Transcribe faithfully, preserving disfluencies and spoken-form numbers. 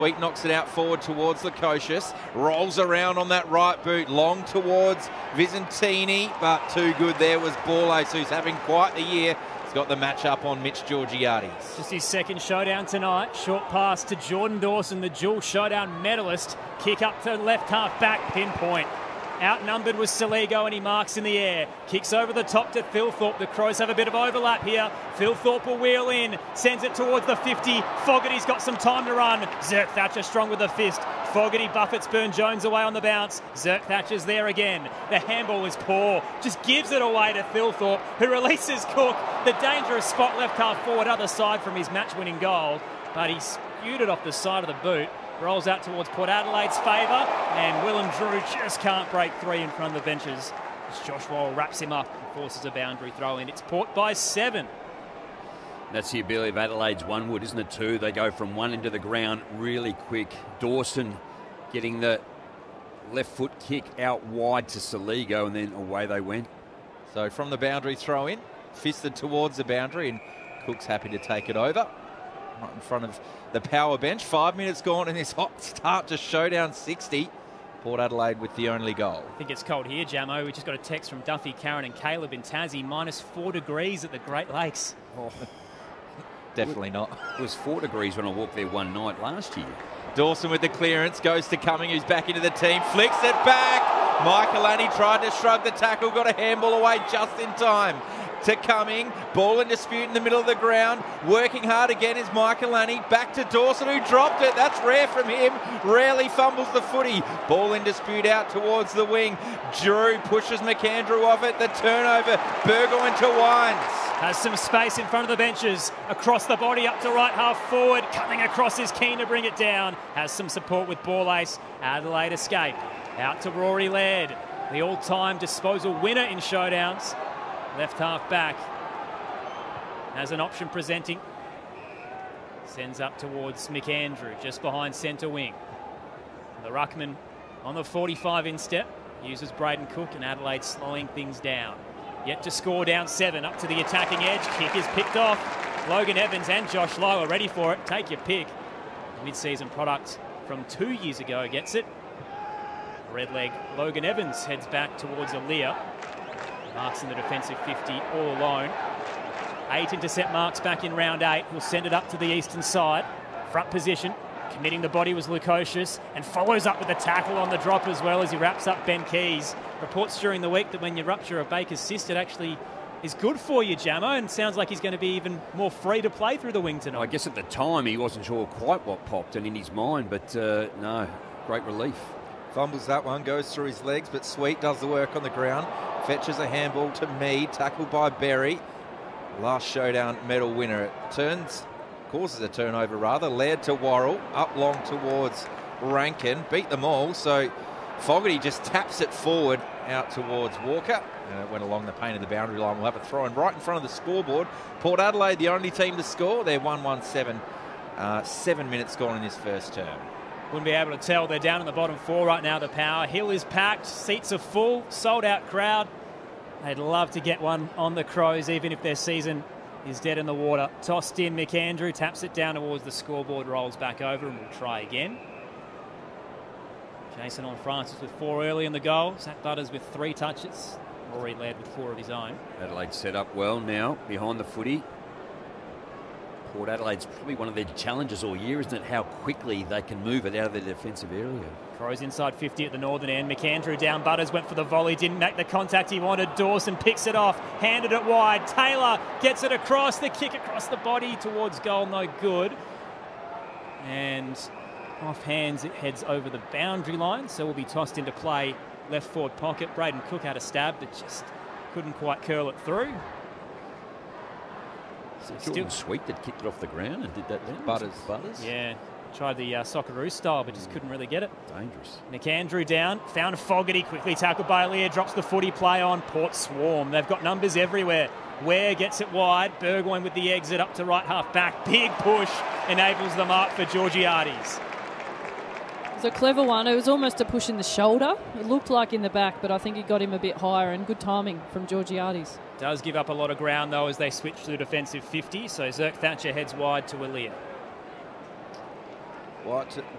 Sweet knocks it out forward towards Lukosius, rolls around on that right boot, long towards Visentini, but too good there was Borlase, who's having quite the year. He's got the match up on Mitch Georgiades. Just his second showdown tonight. Short pass to Jordan Dawson, the dual showdown medalist. Kick up to left half back, pinpoint. Outnumbered was Saligo and he marks in the air. Kicks over the top to Thilthorpe. The Crows have a bit of overlap here. Thilthorpe will wheel in. Sends it towards the fifty. Fogarty's got some time to run. Zerk Thatcher strong with the fist. Fogarty buffets Burne-Jones away on the bounce. Zerk Thatcher's there again. The handball is poor. Just gives it away to Thilthorpe, who releases Cook. The dangerous spot left half forward, other side from his match-winning goal. But he spewed it off the side of the boot. Rolls out towards Port Adelaide's favour, and Willem Drew just can't break three in front of the benches as Josh Wall wraps him up and forces a boundary throw in. It's Port by seven. That's the ability of Adelaide's one wood, isn't it, too? They go from one into the ground really quick. Dawson getting the left foot kick out wide to Saligo, and then away they went. So from the boundary throw in, fisted towards the boundary, and Cook's happy to take it over. Right in front of the power bench. Five minutes gone in this hot start to showdown sixty. Port Adelaide with the only goal. I think it's cold here, Jamo. We just got a text from Duffy, Karen and Caleb in Tassie. Minus four degrees at the Great Lakes. Oh. Definitely not. It was four degrees when I walked there one night last year. Dawson with the clearance. Goes to Cumming, who's back into the team. Flicks it back. Michael Annie tried to shrug the tackle. Got a handball away just in time. To Cumming, ball in dispute in the middle of the ground. Working hard again is Michael Annie. Back to Dawson, who dropped it. That's rare from him. Rarely fumbles the footy. Ball in dispute out towards the wing. Drew pushes McAndrew off it. The turnover. Burgoyne to Wines. Has some space in front of the benches. Across the body, up to right half forward. Coming across is keen to bring it down. Has some support with Borlase. Adelaide escape. Out to Rory Laird, the all-time disposal winner in showdowns. Left half back. Has an option presenting. Sends up towards McAndrew, just behind centre wing. The ruckman on the forty-five instep. Uses Braden Cook, and Adelaide slowing things down. Yet to score, down seven. Up to the attacking edge. Kick is picked off. Logan Evans and Josh Lowe are ready for it. Take your pick. Mid-season product from two years ago gets it. Red leg Logan Evans heads back towards Aaliyah. Marks in the defensive fifty all alone. Eight intercept marks back in round eight. He'll send it up to the eastern side. Front position. Committing the body was Lukosius, and follows up with a tackle on the drop as well as he wraps up Ben Keys. Reports during the week that when you rupture a Baker's cyst, it actually is good for you, Jamo, and sounds like he's going to be even more free to play through the wing tonight. I guess at the time he wasn't sure quite what popped and in his mind, but uh, no, great relief. Fumbles that one, goes through his legs, but Sweet does the work on the ground. Fetches a handball to Mead, tackled by Berry. Last showdown medal winner. It turns, causes a turnover rather. Laird to Worrell, up long towards Rankin. Beat them all, so Fogarty just taps it forward out towards Walker. And it went along the paint of the boundary line. We'll have a throw in right in front of the scoreboard. Port Adelaide, the only team to score. They're one one seven. Uh, seven minutes gone in this first term. Wouldn't be able to tell. They're down in the bottom four right now, the Power. Hill is packed. Seats are full. Sold out crowd. They'd love to get one on the Crows, even if their season is dead in the water. Tossed in, McAndrew taps it down towards the scoreboard, rolls back over, and will try again. Jason on Francis with four early in the goal. Zach Butters with three touches. Rory Laird with four of his own. Adelaide set up well now behind the footy. Port Adelaide's probably one of their challenges all year, isn't it? How quickly they can move it out of their defensive area. Crows inside fifty at the northern end. McAndrew down. Butters went for the volley. Didn't make the contact he wanted. Dawson picks it off. Handed it wide. Taylor gets it across. The kick across the body towards goal. No good. And off hands, it heads over the boundary line. So will be tossed into play. Left forward pocket. Braden Cook had a stab, but just couldn't quite curl it through. Jordan Sweet that kicked it off the ground and did that then. Butters. Butters. Yeah. Tried the uh, Socceroos style, but just couldn't really get it. Dangerous. McAndrew down. Found Fogarty. Quickly tackled by Aaliyah. Drops the footy play on. Port swarm. They've got numbers everywhere. Ware gets it wide. Burgoyne with the exit up to right half back. Big push enables the mark for Georgiades. It was a clever one. It was almost a push in the shoulder. It looked like in the back, but I think he got him a bit higher, and good timing from Georgiades. Does give up a lot of ground, though, as they switch to the defensive fifty. So Zerk Thatcher heads wide to Aaliyah. What